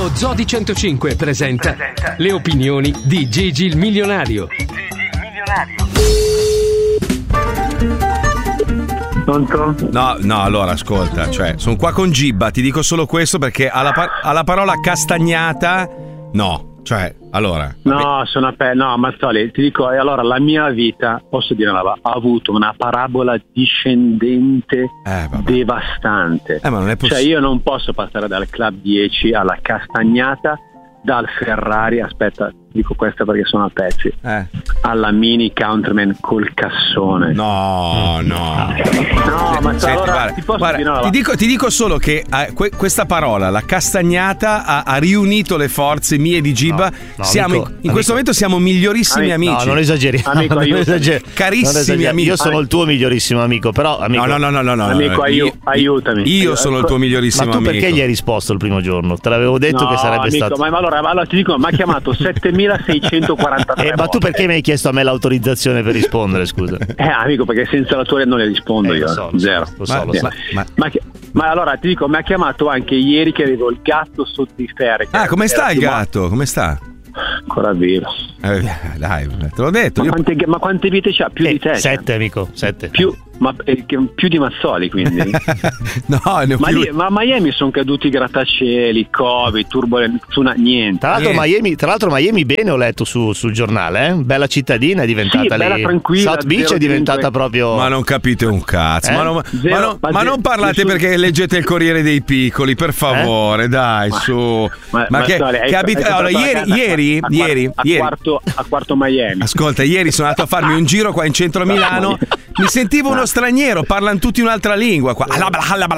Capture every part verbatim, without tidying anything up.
Lo Zoo di centocinque presenta, presenta le opinioni di Gigi il Milionario. Di Gigi il Milionario. Pronto? No, no, allora ascolta, cioè, sono qua con Gibba, ti dico solo questo perché alla, par- alla parola castagnata, no. Cioè, allora. No, sono aperto. No, Mazzoli, ti dico, allora la mia vita, posso dire una ha avuto una parabola discendente eh, devastante. Eh, ma non è poss- cioè, io non posso passare dal Club dieci alla castagnata, dal Ferrari, aspetta, dico questa perché sono a pezzi, eh. alla Mini Countryman col cassone. No, no. No, ma Senti, allora guarda, ti posso guarda, dire no, ti, dico, ti dico solo che eh, que- questa parola, la castagnata, ha, ha riunito le forze mie e di Gibba. No, no, siamo amico, in, in amico. questo momento siamo migliorissimi Amico, amici. No, non esageri. Amico, non aiuto. esageri. Carissimi Non esageri. amici. Io sono il tuo migliorissimo amico, però amico. No, no, no, no, no, Amico, no, aiu- io, aiutami. Io sono il tuo migliorissimo Ma tu amico. perché gli hai risposto il primo giorno? Te l'avevo detto no, che sarebbe amico, stato. Ma, ma allora, allora ti dico, mi ha chiamato settemiseicentoquarantatré Eh, ma tu perché mi hai chiesto a me l'autorizzazione per rispondere, scusa? Eh, amico, perché senza la tua non le rispondo Eh, io. lo so, lo Zero. so, lo so, Ma- lo so. ma- ma- Ma, che- ma allora ti dico, mi ha chiamato anche ieri che avevo il gatto sotto i ferri. Ah, come sta il Era- gatto? Come sta? Ancora vivo. Eh, dai, te l'ho detto. Ma io- quante, ma quante vite c'ha? Più Eh, di te? sette, amico, sette. Più, ma, eh, che- più di Mazzoli, quindi. no, ne ho ma, più. lì, ma a Miami sono caduti i grattacieli, Covid, turbolenza, niente. Tra l'altro, Niente. Miami, tra l'altro Miami bene ho letto su- sul giornale, eh? Bella cittadina, è diventata Sì, bella lì. tranquilla, South Beach zero è diventata cinque. proprio. Ma non capite un cazzo. Eh? Ma, non, Zero, ma non- ma ma zero, non parlate nessun- perché leggete il Corriere dei Piccoli, per favore, dai, Ma- su. Ma, Ma ma che, Mazzoli, hai- che abit- hai allora, comprato la ieri, casa a- ieri, a, ieri, a, ieri- quarto, a quarto Miami. Ascolta, ieri sono andato a farmi un giro qua in centro a Milano. Mi sentivo uno straniero, parlano tutti un'altra lingua qua. Beh,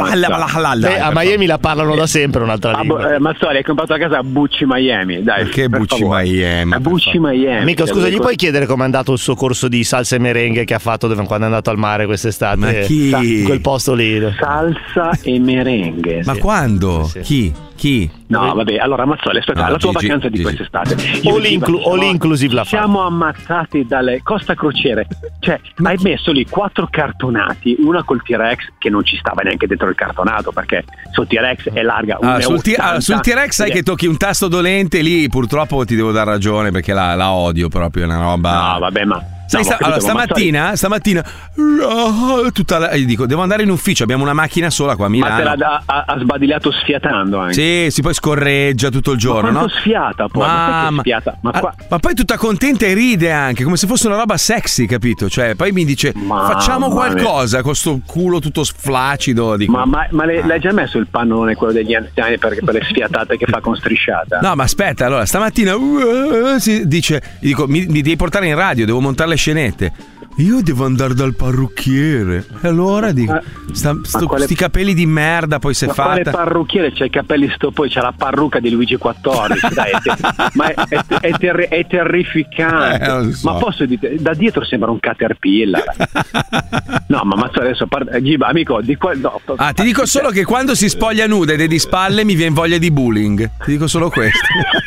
a Miami la parlano da sempre un'altra Ah, lingua. bo- eh, Mazzoli, hai comprato la casa a Bucci Miami, dai. Perché per Bucci favore. Miami? A Bucci Miami. Amico, Cioè, scusa, gli dico- puoi chiedere com'è andato il suo corso di salsa e merengue che ha fatto dove- quando è andato al mare quest'estate? Ma chi? In quel posto lì. Salsa e merengue. Ma Sì. quando? Sì. Chi? Chi? No, vabbè, allora Mazzoli, aspetta, No, la tua Gigi, vacanza di Gigi. quest'estate. All, e inclu- Giba all siamo- inclusive la fa. Siamo ammazzati dalle Costa Crociere. Cioè, hai messo lì quattro cartonati, una col T-Rex che non ci stava neanche dentro il cartonato perché sul T-Rex è larga un Ah, sul, T- metro ah, ottanta. sul T-Rex sai Ed è- che tocchi un tasto dolente lì, purtroppo ti devo dar ragione perché la, la odio proprio, è una roba. No, vabbè, ma Sai, no, sta- ma allora, capito, ma stamattina, stamattina ah, tutta la, io dico, devo andare in ufficio, abbiamo una macchina sola qua a Ma te Milano. l'ha da- ha, ha sbadigliato sfiatando anche. Sì, si poi scorreggia tutto il Ma giorno, quanto no? sfiata poi? Ma, sai che sfiata? Ma ah, qua... ma poi tutta contenta e ride anche, come se fosse una roba sexy, capito? Cioè, poi mi dice, Mamma facciamo mia. qualcosa con sto culo tutto flaccido. Dico, Ma, ma, ma le- ah. l'hai già messo il pannone, quello degli anziani per, per le sfiatate che fa con strisciata? No, ma aspetta, allora stamattina uh, si dice, gli dico, mi, mi devi portare in radio, devo montare le scenette. Io devo andare dal parrucchiere. E allora dico, Ma- sta, ma sto, quale- sti capelli di merda, poi si è Ma quale fatta. parrucchiere? C'ha i capelli sto poi, c'ha la parrucca di Luigi quattordici, dai, è, te- ma è, è, è, terri- è terrificante. Eh, lo so. Ma posso dire, da dietro sembra un caterpillar. No, ma Mazzo adesso par- eh, Giba, amico, di qua, no, Ah, ti dico solo che quando si spoglia nuda ed è di spalle mi viene voglia di bullying. Ti dico solo questo.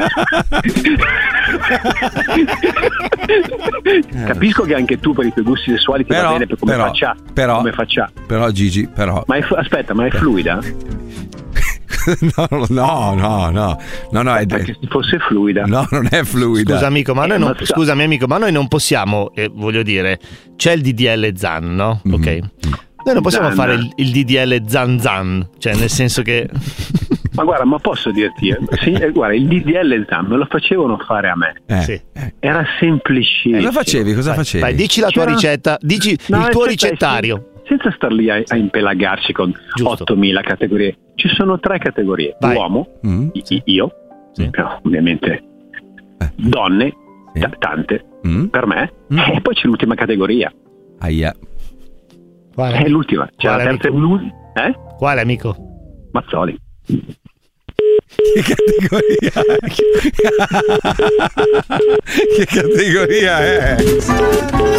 Capisco che anche tu per i tuoi gusti sessuali ti Però, va bene per come però, faccia, però, come faccia. però Gigi, però. Ma è, fu- aspetta, ma è fluida? no, no, no, no, no, no, è, Perché se fosse fluida. no, non è fluida. Scusa amico, ma noi Eh, non, ma sa- scusami amico, ma noi non possiamo, eh, voglio dire, c'è il D D L Zan, no? Mhm. Ok. Noi non possiamo Zan. fare il, il D D L Zan Zan, cioè nel senso che Ma guarda, ma posso dirti, eh, sì, eh, guarda, il D D L Zan me lo facevano fare a me. Eh, sì. eh. Era semplicissimo. Cosa facevi? Cosa vai, facevi? vai, dici la tua C'era- ricetta, dici No, il tuo aspetta, ricettario. Senza star lì a, a impelagarci con Giusto. ottomila categorie. Ci sono tre categorie. Vai. Uomo, Mm, i- sì. io, Sì. no, ovviamente Eh. donne, Sì. t- tante, Mm, per me, Mm. e poi c'è l'ultima categoria. aia. Quale? È l'ultima. C'è Quale, la terza, amico? l'ul- eh? Quale amico? Mazzoli. Che categoria? Che categoria è?